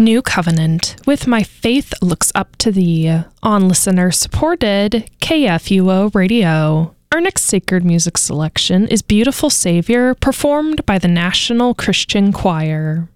New Covenant with My Faith Looks Up to Thee on listener-supported KFUO Radio. Our next sacred music selection is Beautiful Savior, performed by the National Christian Choir.